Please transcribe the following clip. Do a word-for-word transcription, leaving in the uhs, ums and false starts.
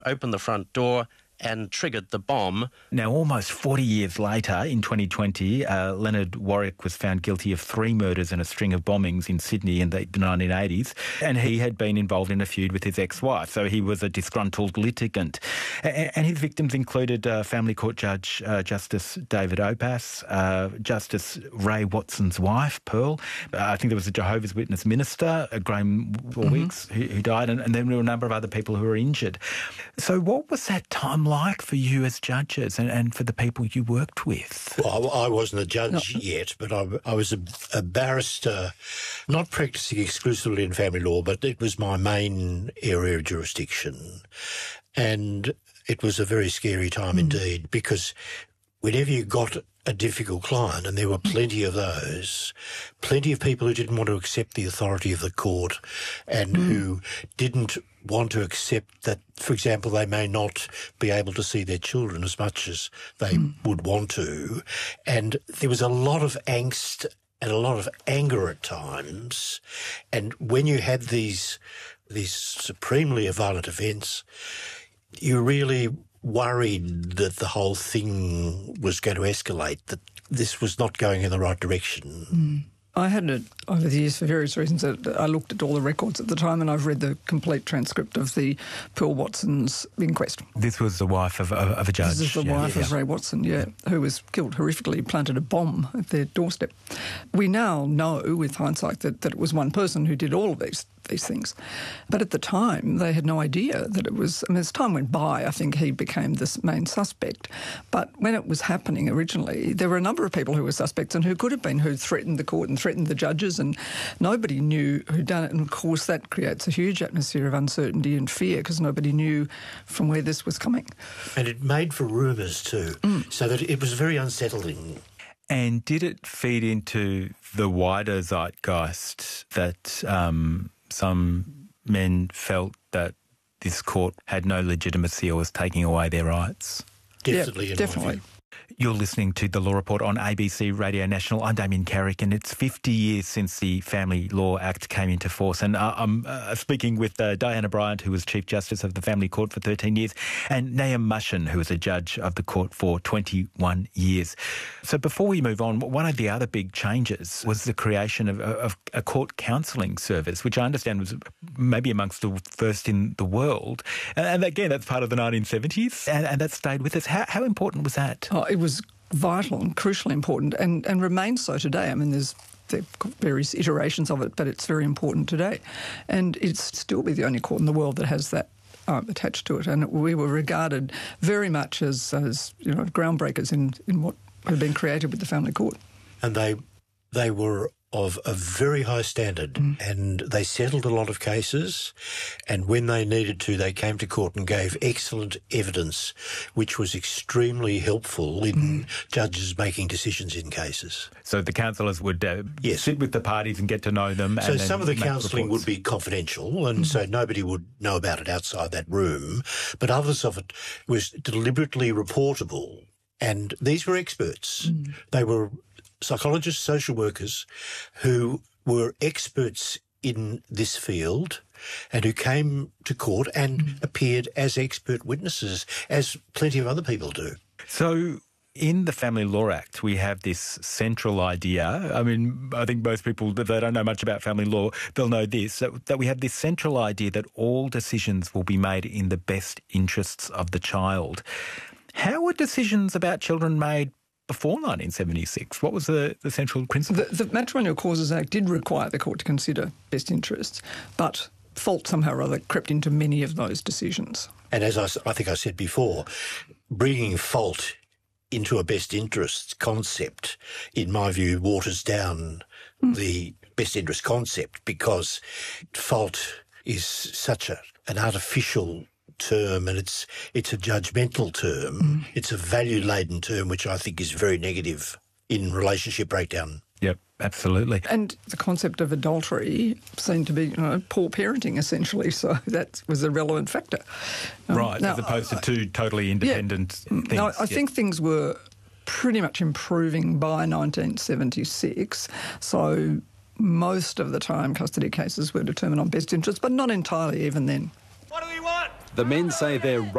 opened the front door and triggered the bomb. Now, almost forty years later, in twenty twenty, uh, Leonard Warwick was found guilty of three murders and a string of bombings in Sydney in the nineteen eighties, and he had been involved in a feud with his ex-wife, so he was a disgruntled litigant. A- and his victims included uh, Family Court Judge uh, Justice David Oppas, uh, Justice Ray Watson's wife, Pearl. Uh, I think there was a Jehovah's Witness minister, uh, Graham Warwicks, mm-hmm. who, who died, and, and then there were a number of other people who were injured. So what was that time like for you as judges and, and for the people you worked with? Well, I wasn't a judge no. yet, but I, I was a, a barrister, not practising exclusively in family law, but it was my main area of jurisdiction. And it was a very scary time mm. indeed, because whenever you got a difficult client, and there were plenty of those, plenty of people who didn't want to accept the authority of the court and mm. who didn't want to accept that, for example, they may not be able to see their children as much as they mm. would want to. And there was a lot of angst and a lot of anger at times. And when you had these, these supremely violent events, you really worried that the whole thing was going to escalate, that this was not going in the right direction. Mm. I had it over the years for various reasons. I looked at all the records at the time, and I've read the complete transcript of the Pearl Watson's inquest. This was the wife of, of, of a judge. This is the yeah, wife yeah. of Ray Watson, yeah, who was killed horrifically, planted a bomb at their doorstep. We now know, with hindsight, that, that it was one person who did all of these these things. But at the time, they had no idea that it was... I mean, as time went by, I think he became the main suspect. But when it was happening originally, there were a number of people who were suspects and who could have been, who threatened the court and threatened the judges, and nobody knew who'd done it. And, of course, that creates a huge atmosphere of uncertainty and fear because nobody knew from where this was coming. And it made for rumours too, mm. so that it was very unsettling. And did it feed into the wider zeitgeist that... Um, some men felt that this court had no legitimacy or was taking away their rights? Definitely. Yeah, definitely. You're listening to The Law Report on A B C Radio National. I'm Damien Carrick, and it's fifty years since the Family Law Act came into force. And uh, I'm uh, speaking with uh, Diana Bryant, who was Chief Justice of the Family Court for thirteen years, and Naeem Mushin, who was a judge of the court for twenty-one years. So before we move on, one of the other big changes was the creation of, of a court counselling service, which I understand was maybe amongst the first in the world. And again, that's part of the nineteen seventies, and, and that stayed with us. How, how important was that? Oh, it was vital and crucially important, and, and remains so today. I mean, there's there various iterations of it, but it's very important today. And it's still be the only court in the world that has that um, attached to it. And we were regarded very much as, as you know, groundbreakers in, in what had been created with the family court. And they they were of a very high standard, mm. and they settled a lot of cases, and when they needed to, they came to court and gave excellent evidence, which was extremely helpful in mm. judges making decisions in cases. So the counsellors would uh, yes. sit with the parties and get to know them. So and some of the counselling reports. would be confidential, and mm. so nobody would know about it outside that room, but others of it was deliberately reportable, and these were experts. Mm. They were psychologists, social workers who were experts in this field and who came to court and mm. appeared as expert witnesses, as plenty of other people do. So in the Family Law Act, we have this central idea. I mean, I think most people, if they don't know much about family law, they'll know this, that, that we have this central idea that all decisions will be made in the best interests of the child. How were decisions about children made before nineteen seventy-six? What was the, the central principle? The, the Matrimonial Causes Act did require the court to consider best interests, but fault somehow or other crept into many of those decisions. And as I, I think I said before, bringing fault into a best interests concept, in my view, waters down mm. the best interest concept, because fault is such a, an artificial term, and it's it's a judgmental term. Mm. It's a value-laden term, which I think is very negative in relationship breakdown. Yep, absolutely. And the concept of adultery seemed to be, you know, poor parenting, essentially, so that was a relevant factor. Um, right, now, as opposed to two totally independent yeah, things. No, I yeah. think things were pretty much improving by nineteen seventy-six, so most of the time custody cases were determined on best interests, but not entirely even then. What do we want? The men say they're